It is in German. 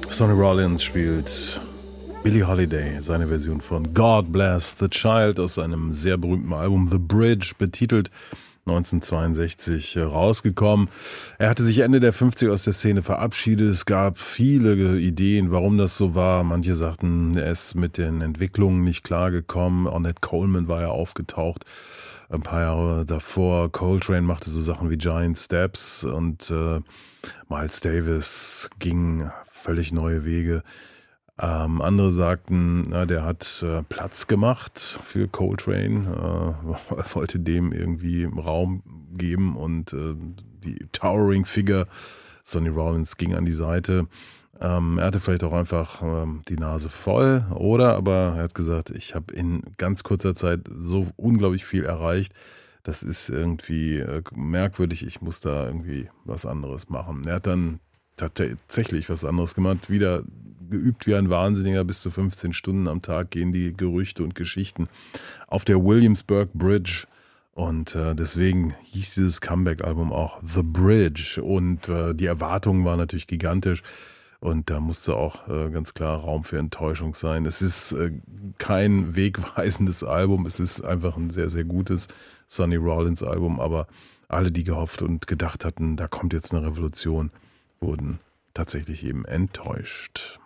Sonny Rollins spielt Billie Holiday, seine Version von God Bless the Child aus seinem sehr berühmten Album The Bridge, betitelt 1962 rausgekommen. Er hatte sich Ende der 50er aus der Szene verabschiedet. Es gab viele Ideen, warum das so war. Manche sagten, er ist mit den Entwicklungen nicht klargekommen. Ornette Coleman war ja aufgetaucht ein paar Jahre davor. Coltrane machte so Sachen wie Giant Steps und Miles Davis ging völlig neue Wege. Andere sagten, na, der hat Platz gemacht für Coltrane, wollte dem irgendwie Raum geben und die Towering Figure Sonny Rollins ging an die Seite. Er hatte vielleicht auch einfach die Nase voll, aber er hat gesagt, ich habe in ganz kurzer Zeit so unglaublich viel erreicht. Das ist irgendwie merkwürdig, ich muss da irgendwie was anderes machen. Er hat dann tatsächlich was anderes gemacht, wieder geübt wie ein Wahnsinniger, bis zu 15 Stunden am Tag gehen die Gerüchte und Geschichten auf der Williamsburg Bridge und deswegen hieß dieses Comeback-Album auch The Bridge und die Erwartungen waren natürlich gigantisch und da musste auch ganz klar Raum für Enttäuschung sein. Es ist kein wegweisendes Album, es ist einfach ein sehr, sehr gutes Sonny Rollins Album, aber alle, die gehofft und gedacht hatten, da kommt jetzt eine Revolution, wurden tatsächlich eben enttäuscht.